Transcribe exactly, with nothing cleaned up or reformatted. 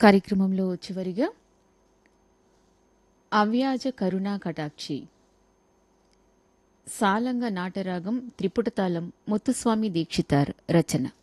కార్యక్రమంలో చివరిగా అవ్యాజ కరుణా కటాక్షి సాలంగ నాటరాగం త్రిపుటతాళం ముత్తుస్వామి దీక్షితార్ రచన.